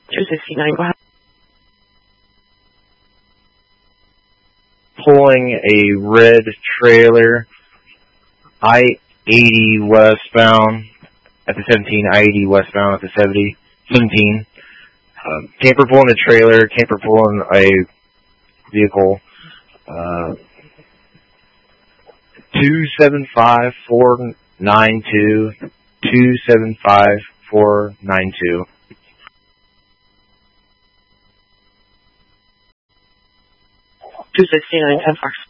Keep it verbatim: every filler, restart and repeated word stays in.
two sixty-nine, go ahead. Pulling a red trailer, I eighty westbound at the seventeen, I eighty westbound at the seventy, seventeen. Um, camper pulling a trailer, camper pulling a vehicle. Uh, two seven five four nine two, two seven five four nine two. two sixty-nine, ten Fox.